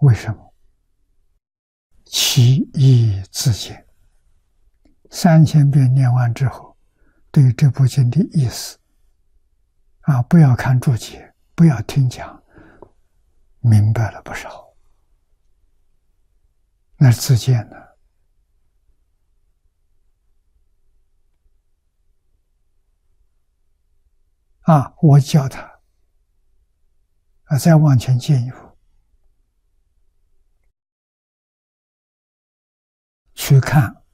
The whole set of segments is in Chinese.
为什么？其意自见。3000遍念完之后，对这部经的意思不要看注解，不要听讲，明白了不少。那是自见的。我教他再往前进一步，去看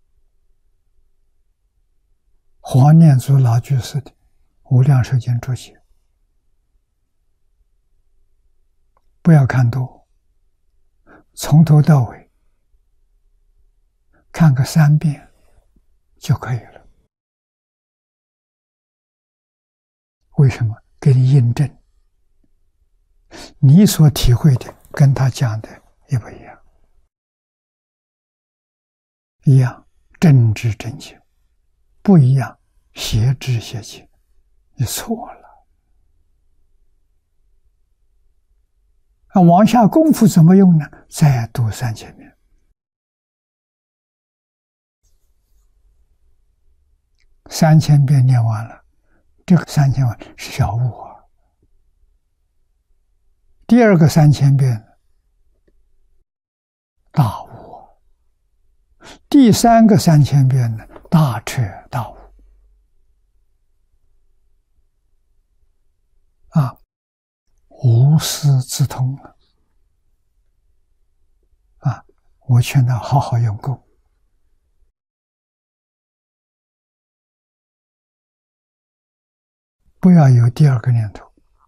黄念祖老居士的《无量寿经注解》，不要看多，从头到尾看个3遍就可以了。为什么？给你印证，你所体会的跟他讲的一不一样？一样正知正见，不一样邪知邪见，你错了。往下功夫怎么用呢？再读3000遍。3000遍念完了，这个3000遍是小悟啊。第二个3000遍大悟啊。第3个3000遍呢，大彻大悟无师自通了我劝他好好用功。不要有第二个念头，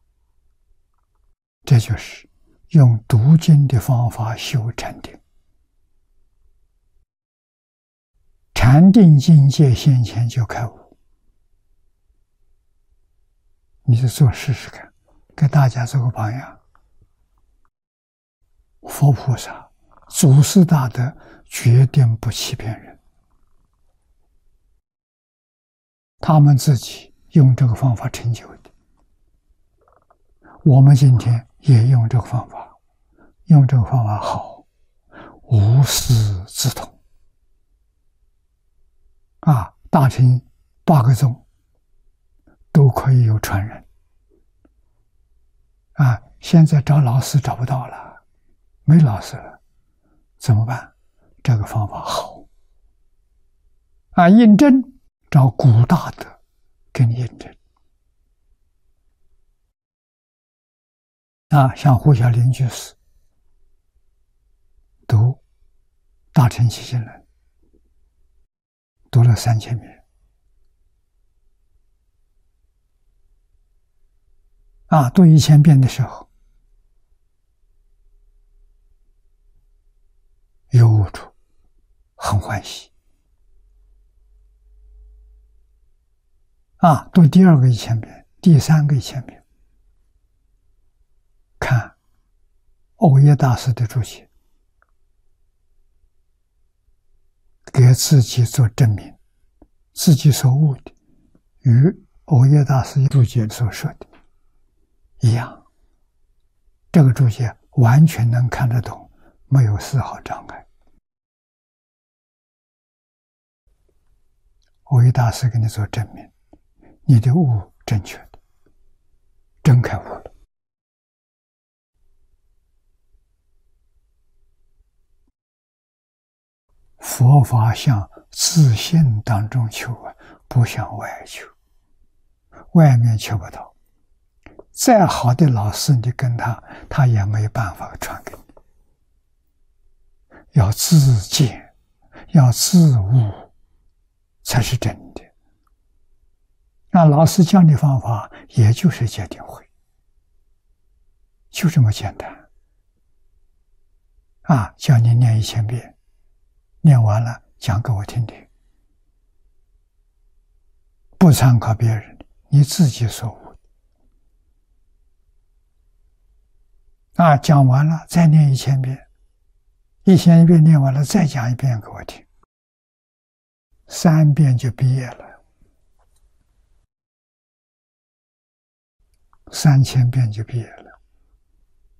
这就是用读经的方法修禅定。禅定境界现前就开悟，你就做试试看，给大家做个榜样。佛菩萨、祖师大德决定不欺骗人，他们自己用这个方法成就的。我们今天也用这个方法，用这个方法好，无师自通大乘8个宗都可以有传人现在找老师找不到了，没老师了，怎么办？这个方法好印证，找古大德给你印证像胡小林居士读《大乘起信论》，读了3000遍读1000遍的时候有悟处，很欢喜读第2个1000遍，第3个1000遍，看藕耶大师的注解，给自己做证明，自己所悟的与藕耶大师注解所说的一样，这个注解完全能看得懂，没有丝毫障碍。藕耶大师给你做证明，你的悟正确的，真开悟了。佛法向自信当中求不向外求，外面求不到。再好的老师，你跟他也没办法传给你。要自见，要自悟，才是真的。那老师教你方法，也就是戒定慧，就这么简单。叫你念1000遍，念完了讲给我听听，不参考别人，你自己所悟。讲完了再念1000遍，1000遍念完了再讲1遍给我听，3遍就毕业了，3000遍就毕业了。